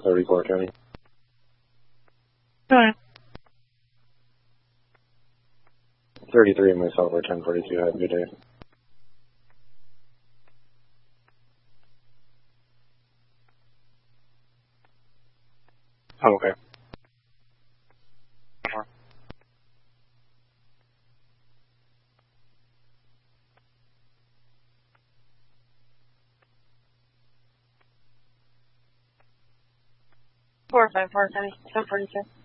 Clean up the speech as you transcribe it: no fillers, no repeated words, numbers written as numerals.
34 County. Go ahead. 33 myself or 1042. Have a good day. Oh, okay. Four 5 4 County 1042.